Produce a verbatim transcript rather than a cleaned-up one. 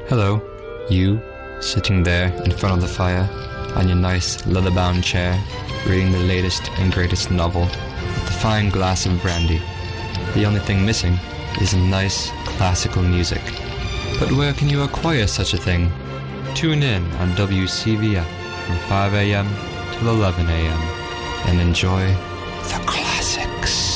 Hello, you, sitting there in front of the fire, on your nice leather-bound chair, reading the latest and greatest novel, with a fine glass of brandy. The only thing missing is some nice, classical music. But where can you acquire such a thing? Tune in on W C V F from five a.m. till eleven a.m. and enjoy the classics.